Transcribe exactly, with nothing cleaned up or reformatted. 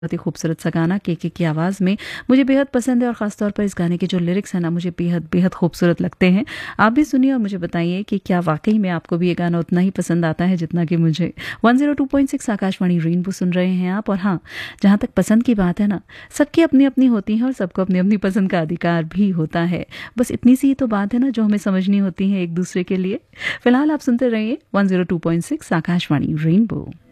बहुत ही खूबसूरत सा गाना केके की आवाज़ में मुझे बेहद पसंद है और ख़ास तौर पर इस गाने के जो लिरिक्स हैं ना मुझे बेहद बेहद खूबसूरत लगते हैं। आप भी सुनिए और मुझे बताइए कि क्या वाक़ई में आपको भी ये गाना उतना ही पसंद आता है जितना कि मुझे। One zero two point six Akashvani rainbow सुन रहे हैं आप। और हाँ, जहाँ तक पसंद की बात है ना, सबकी अपनी-अपनी होती है और सबको अपनी-अपनी पसंद का अधिकार भी होता है। बस इतनी सी ही तो बात है ना जो हमें समझनी होती है एक-दूसरे के लिए। फ़िलहाल आप सुनते रहिए one zero two point six Akashvani rainbow.